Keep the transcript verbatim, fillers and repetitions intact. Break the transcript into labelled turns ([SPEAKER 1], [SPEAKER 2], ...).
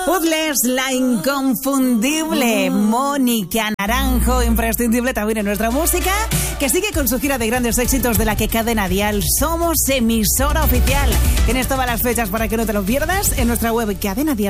[SPEAKER 1] Puzzles, la inconfundible Mónica Naranjo, imprescindible también en nuestra música, que sigue con su gira de grandes éxitos de la que Cadena Dial somos emisora oficial. Tienes todas las fechas para que no te lo pierdas en nuestra web cadena dial.